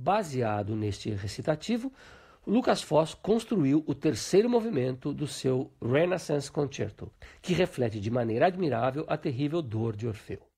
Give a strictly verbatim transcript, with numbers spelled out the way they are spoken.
Baseado neste recitativo, Lucas Foss construiu o terceiro movimento do seu Renaissance Concerto, que reflete de maneira admirável a terrível dor de Orfeu.